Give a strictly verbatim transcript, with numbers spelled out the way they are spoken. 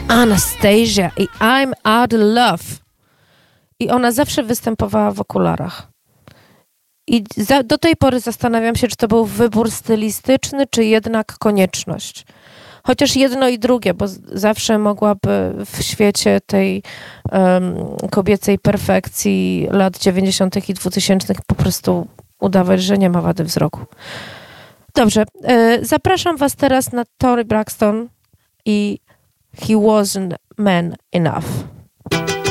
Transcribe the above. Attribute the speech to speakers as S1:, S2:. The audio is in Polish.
S1: Anastasia i I'm Out of Love. I ona zawsze występowała w okularach. I za, do tej pory zastanawiam się, czy to był wybór stylistyczny, czy jednak konieczność. Chociaż jedno i drugie, bo z, zawsze mogłaby w świecie tej um, kobiecej perfekcji lat dziewięćdziesiątych i dwutysięcznych po prostu udawać, że nie ma wady wzroku. Dobrze, y, zapraszam was teraz na Toni Braxton i He Wasn't Man Enough.